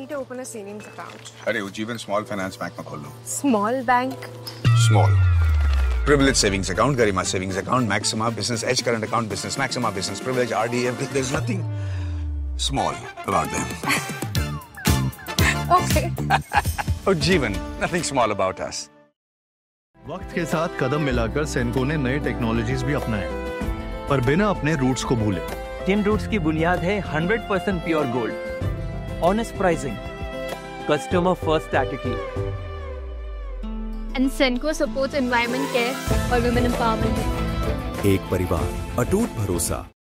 to open a savings account. अरे Ujjivan Small Finance Bank में खोल लो. Small bank? Small. Privilege savings account, Garima savings account, Maxima business edge current account, business Maxima business privilege, RD, everything. There's nothing small about them. Okay. Ujjivan, nothing small about us. वक्त के साथ कदम मिलाकर सेनको ने नए technologies भी अपनाए, पर बिना अपने रूट्स को भूले। टिन रूट्स की बुनियाद है 100% pure gold, honest pricing, customer first attitude. And Senco supports environment care और women empowerment. एक परिवार, अटूट भरोसा।